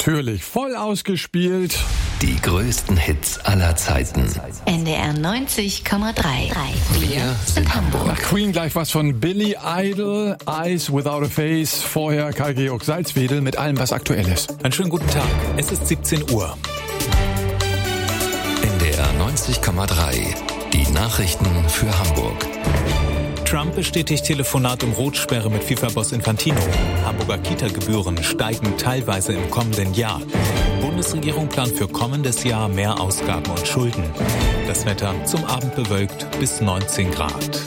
Natürlich, voll ausgespielt. Die größten Hits aller Zeiten. NDR 90,3. Wir sind Hamburg. Nach Queen gleich was von Billy Idol, Eyes Without a Face. Vorher Karl-Georg Salzwedel mit allem, was aktuell ist. Einen schönen guten Tag. Es ist 17 Uhr. NDR 90,3. Die Nachrichten für Hamburg. Trump bestätigt Telefonat um Rotsperre mit FIFA-Boss Infantino. Hamburger Kita-Gebühren steigen teilweise im kommenden Jahr. Bundesregierung plant für kommendes Jahr mehr Ausgaben und Schulden. Das Wetter zum Abend bewölkt bis 19 Grad.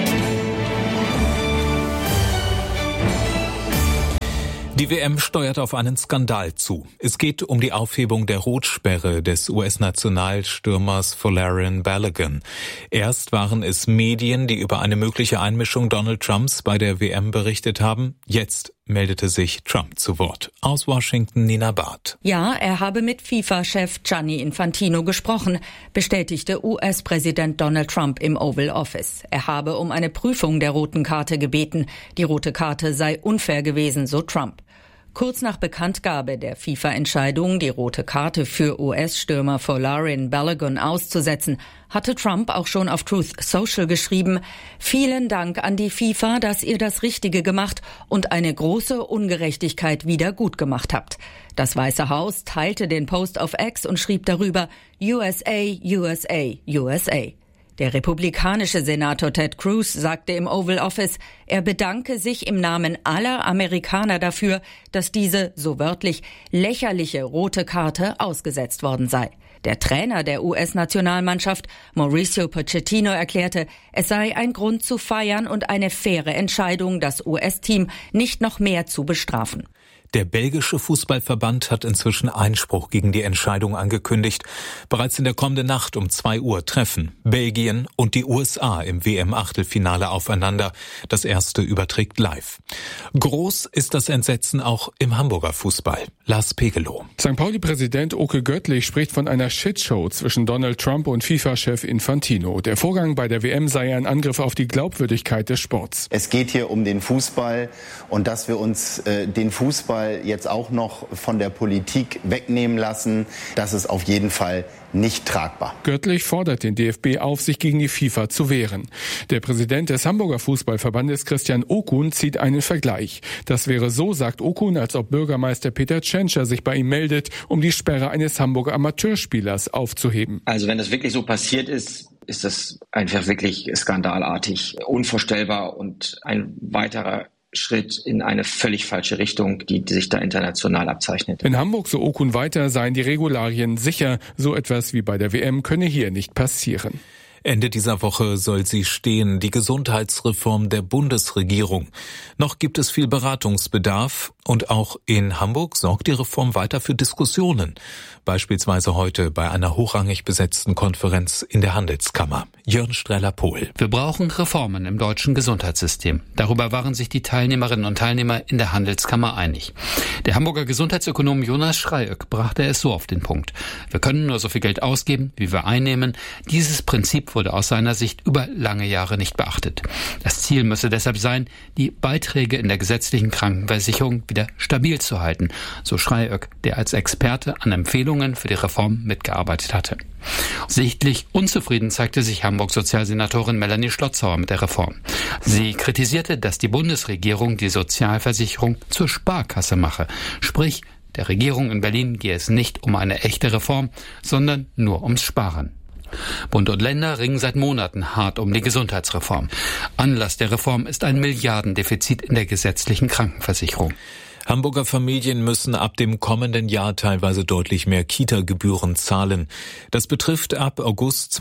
Die WM steuert auf einen Skandal zu. Es geht um die Aufhebung der Rotsperre des US-Nationalstürmers Folarin Balogun. Erst waren es Medien, die über eine mögliche Einmischung Donald Trumps bei der WM berichtet haben. Jetzt meldete sich Trump zu Wort. Aus Washington Nina Barth. Ja, er habe mit FIFA-Chef Gianni Infantino gesprochen, bestätigte US-Präsident Donald Trump im Oval Office. Er habe um eine Prüfung der roten Karte gebeten. Die rote Karte sei unfair gewesen, so Trump. Kurz nach Bekanntgabe der FIFA-Entscheidung, die rote Karte für US-Stürmer Folarin Balogun auszusetzen, hatte Trump auch schon auf Truth Social geschrieben: Vielen Dank an die FIFA, dass ihr das Richtige gemacht und eine große Ungerechtigkeit wieder gut gemacht habt. Das Weiße Haus teilte den Post auf X und schrieb darüber: USA, USA, USA. Der republikanische Senator Ted Cruz sagte im Oval Office, er bedanke sich im Namen aller Amerikaner dafür, dass diese, so wörtlich, lächerliche rote Karte ausgesetzt worden sei. Der Trainer der US-Nationalmannschaft, Mauricio Pochettino, erklärte, es sei ein Grund zu feiern und eine faire Entscheidung, das US-Team nicht noch mehr zu bestrafen. Der belgische Fußballverband hat inzwischen Einspruch gegen die Entscheidung angekündigt. Bereits in der kommenden Nacht um 2 Uhr treffen Belgien und die USA im WM-Achtelfinale aufeinander. Das erste überträgt live. Groß ist das Entsetzen auch im Hamburger Fußball. Lars Pegelow. St. Pauli-Präsident Oke Göttlich spricht von einer Shitshow zwischen Donald Trump und FIFA-Chef Infantino. Der Vorgang bei der WM sei ein Angriff auf die Glaubwürdigkeit des Sports. Es geht hier um den Fußball und dass wir uns den Fußball jetzt auch noch von der Politik wegnehmen lassen, das ist auf jeden Fall nicht tragbar. Göttlich fordert den DFB auf, sich gegen die FIFA zu wehren. Der Präsident des Hamburger Fußballverbandes Christian Okun zieht einen Vergleich. Das wäre so, sagt Okun, als ob Bürgermeister Peter Tschentscher sich bei ihm meldet, um die Sperre eines Hamburger Amateurspielers aufzuheben. Also wenn das wirklich so passiert ist das einfach wirklich skandalartig, unvorstellbar und ein weiterer Schritt in eine völlig falsche Richtung, die sich da international abzeichnet. In Hamburg, so Okun weiter, seien die Regularien sicher. So etwas wie bei der WM könne hier nicht passieren. Ende dieser Woche soll sie stehen, die Gesundheitsreform der Bundesregierung. Noch gibt es viel Beratungsbedarf und auch in Hamburg sorgt die Reform weiter für Diskussionen. Beispielsweise heute bei einer hochrangig besetzten Konferenz in der Handelskammer. Jörn Streller-Pohl. Wir brauchen Reformen im deutschen Gesundheitssystem. Darüber waren sich die Teilnehmerinnen und Teilnehmer in der Handelskammer einig. Der Hamburger Gesundheitsökonom Jonas Schreiöck brachte es so auf den Punkt: Wir können nur so viel Geld ausgeben, wie wir einnehmen. Dieses Prinzip wurde aus seiner Sicht über lange Jahre nicht beachtet. Das Ziel müsse deshalb sein, die Beiträge in der gesetzlichen Krankenversicherung wieder stabil zu halten, so Schreiöck, der als Experte an Empfehlungen für die Reform mitgearbeitet hatte. Sichtlich unzufrieden zeigte sich Hamburg-Sozialsenatorin Melanie Schlotzauer mit der Reform. Sie kritisierte, dass die Bundesregierung die Sozialversicherung zur Sparkasse mache. Sprich, der Regierung in Berlin gehe es nicht um eine echte Reform, sondern nur ums Sparen. Bund und Länder ringen seit Monaten hart um die Gesundheitsreform. Anlass der Reform ist ein Milliardendefizit in der gesetzlichen Krankenversicherung. Hamburger Familien müssen ab dem kommenden Jahr teilweise deutlich mehr Kita-Gebühren zahlen. Das betrifft ab August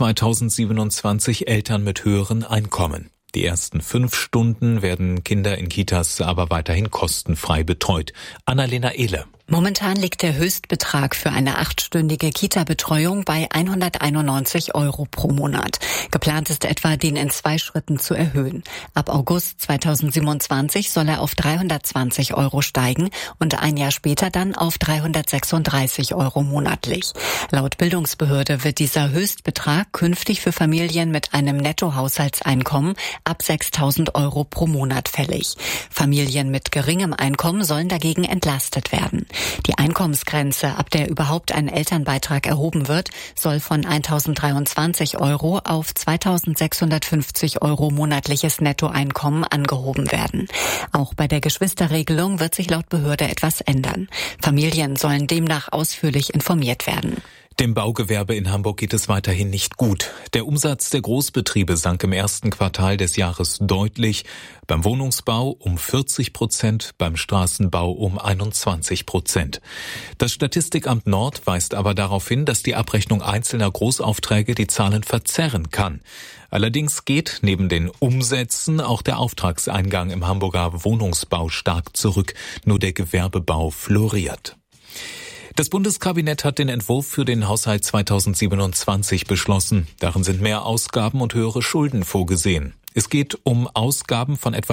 2027 Eltern mit höheren Einkommen. Die ersten 5 Stunden werden Kinder in Kitas aber weiterhin kostenfrei betreut. Annalena Ehle. Momentan liegt der Höchstbetrag für eine 8-stündige Kita-Betreuung bei 191 € pro Monat. Geplant ist etwa, den in 2 Schritten zu erhöhen. Ab August 2027 soll er auf 320 € steigen und ein Jahr später dann auf 336 € monatlich. Laut Bildungsbehörde wird dieser Höchstbetrag künftig für Familien mit einem Nettohaushaltseinkommen ab 6.000 € pro Monat fällig. Familien mit geringem Einkommen sollen dagegen entlastet werden. Die Einkommensgrenze, ab der überhaupt ein Elternbeitrag erhoben wird, soll von 1.023 € auf 2.650 € monatliches Nettoeinkommen angehoben werden. Auch bei der Geschwisterregelung wird sich laut Behörde etwas ändern. Familien sollen demnach ausführlich informiert werden. Dem Baugewerbe in Hamburg geht es weiterhin nicht gut. Der Umsatz der Großbetriebe sank im ersten Quartal des Jahres deutlich. Beim Wohnungsbau um 40%, beim Straßenbau um 21%. Das Statistikamt Nord weist aber darauf hin, dass die Abrechnung einzelner Großaufträge die Zahlen verzerren kann. Allerdings geht neben den Umsätzen auch der Auftragseingang im Hamburger Wohnungsbau stark zurück. Nur der Gewerbebau floriert. Das Bundeskabinett hat den Entwurf für den Haushalt 2027 beschlossen. Darin sind mehr Ausgaben und höhere Schulden vorgesehen. Es geht um Ausgaben von etwa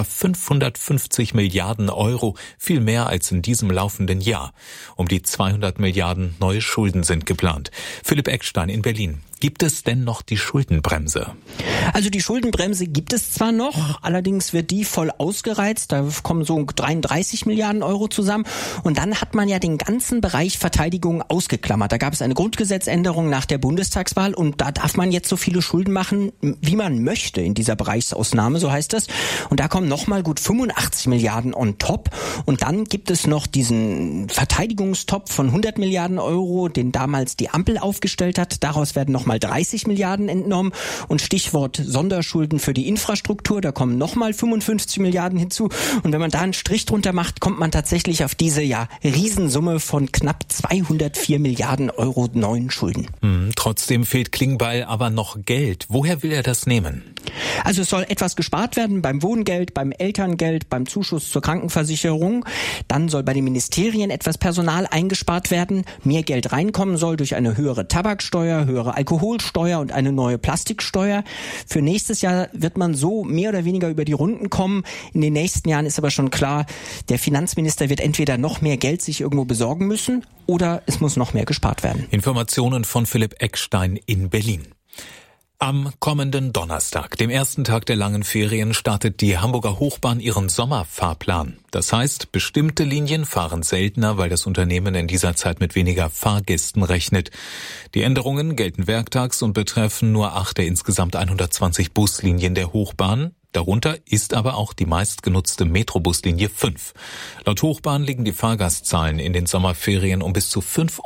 550 Milliarden €, viel mehr als in diesem laufenden Jahr. Um die 200 Milliarden neue Schulden sind geplant. Philipp Eckstein in Berlin. Gibt es denn noch die Schuldenbremse? Also die Schuldenbremse gibt es zwar noch, allerdings wird die voll ausgereizt. Da kommen so 33 Milliarden € zusammen. Und dann hat man ja den ganzen Bereich Verteidigung ausgeklammert. Da gab es eine Grundgesetzänderung nach der Bundestagswahl und da darf man jetzt so viele Schulden machen, wie man möchte in dieser Bereichsausnahme, so heißt das. Und da kommen nochmal gut 85 Milliarden on top. Und dann gibt es noch diesen Verteidigungstopf von 100 Milliarden €, den damals die Ampel aufgestellt hat. Daraus werden nochmal 30 Milliarden entnommen. Und Stichwort Sonderschulden für die Infrastruktur, da kommen nochmal 55 Milliarden hinzu. Und wenn man da einen Strich drunter macht, kommt man tatsächlich auf diese Riesensumme von knapp 204 Milliarden € neuen Schulden. Trotzdem fehlt Klingbeil aber noch Geld. Woher will er das nehmen? Also es soll etwas gespart werden beim Wohngeld, beim Elterngeld, beim Zuschuss zur Krankenversicherung. Dann soll bei den Ministerien etwas Personal eingespart werden. Mehr Geld reinkommen soll durch eine höhere Tabaksteuer, höhere Alkoholsteuer und eine neue Plastiksteuer. Für nächstes Jahr wird man so mehr oder weniger über die Runden kommen. In den nächsten Jahren ist aber schon klar, der Finanzminister wird entweder noch mehr Geld sich irgendwo besorgen müssen oder es muss noch mehr gespart werden. Informationen von Philipp Eckstein in Berlin. Am kommenden Donnerstag, dem ersten Tag der langen Ferien, startet die Hamburger Hochbahn ihren Sommerfahrplan. Das heißt, bestimmte Linien fahren seltener, weil das Unternehmen in dieser Zeit mit weniger Fahrgästen rechnet. Die Änderungen gelten werktags und betreffen nur 8 der insgesamt 120 Buslinien der Hochbahn. Darunter ist aber auch die meistgenutzte Metrobuslinie 5. Laut Hochbahn liegen die Fahrgastzahlen in den Sommerferien um bis zu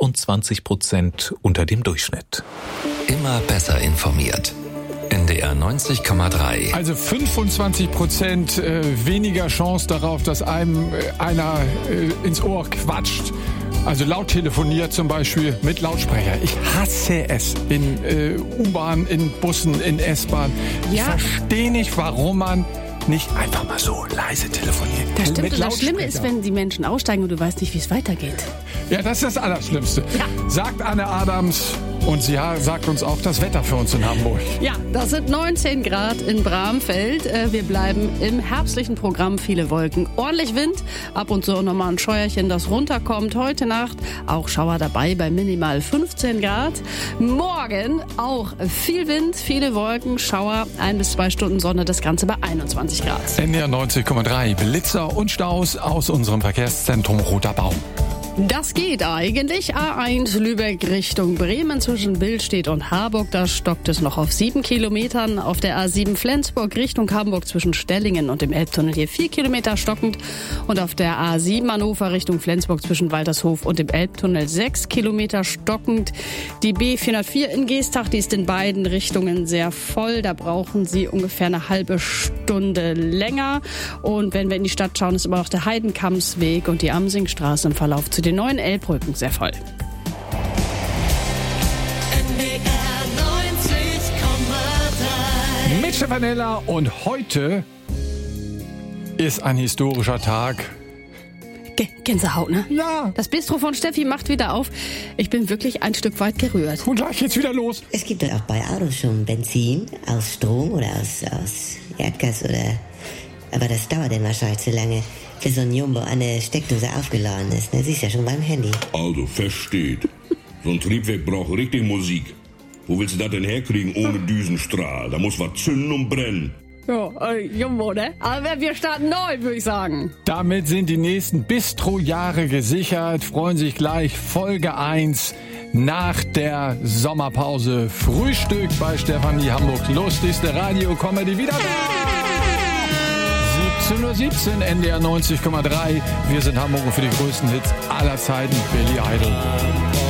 25% unter dem Durchschnitt. Immer besser informiert. NDR 90,3. Also 25% weniger Chance darauf, dass einem einer ins Ohr quatscht. Also laut telefoniert zum Beispiel mit Lautsprecher. Ich hasse es in U-Bahn, in Bussen, in S-Bahn. Ich verstehe nicht, warum man nicht einfach mal so leise telefoniert. Das stimmt. Und das Schlimme ist, wenn die Menschen aussteigen und du weißt nicht, wie es weitergeht. Ja, das ist das Allerschlimmste. Ja. Sagt Anne Adams. Und sie sagt uns auch das Wetter für uns in Hamburg. Ja, das sind 19 Grad in Bramfeld. Wir bleiben im herbstlichen Programm. Viele Wolken, ordentlich Wind. Ab und zu nochmal ein Scheuerchen, das runterkommt. Heute Nacht auch Schauer dabei bei minimal 15 Grad. Morgen auch viel Wind, viele Wolken, Schauer, 1 bis 2 Stunden Sonne. Das Ganze bei 21 Grad. NDR 90,3. Blitzer und Staus aus unserem Verkehrszentrum Roter Baum. Das geht eigentlich. A1 Lübeck Richtung Bremen zwischen Billstedt und Harburg. Da stockt es noch auf 7 Kilometern. Auf der A7 Flensburg Richtung Hamburg zwischen Stellingen und dem Elbtunnel hier 4 Kilometer stockend. Und auf der A7 Hannover Richtung Flensburg zwischen Waltershof und dem Elbtunnel 6 Kilometer stockend. Die B404 in Geestach, die ist in beiden Richtungen sehr voll. Da brauchen Sie ungefähr eine halbe Stunde länger. Und wenn wir in die Stadt schauen, ist immer noch der Heidenkammsweg und die Amsingstraße im Verlauf zu den neuen Elbbrücken sehr voll. Mit Stefanella und heute ist ein historischer Tag. Gänsehaut, ne? Ja. Das Bistro von Steffi macht wieder auf. Ich bin wirklich ein Stück weit gerührt. Und gleich geht's wieder los. Es gibt doch auch bei Autos schon Benzin aus Strom oder aus Erdgas oder... Aber das dauert dann wahrscheinlich zu lange, bis so ein Jumbo an der Steckdose aufgeladen ist. Das siehst du ja schon beim Handy. Also, versteht. So ein Triebwerk braucht richtig Musik. Wo willst du das denn herkriegen ohne Düsenstrahl? Da muss was zünden und brennen. Ja, Jumbo, ne? Aber wir starten neu, würde ich sagen. Damit sind die nächsten Bistro-Jahre gesichert. Freuen sich gleich Folge 1 nach der Sommerpause. Frühstück bei Stefanie Hamburg. Lustigste Radio-Comedy wieder da. 17:17 Uhr, NDR 90,3. Wir sind Hamburg für die größten Hits aller Zeiten. Billy Idol.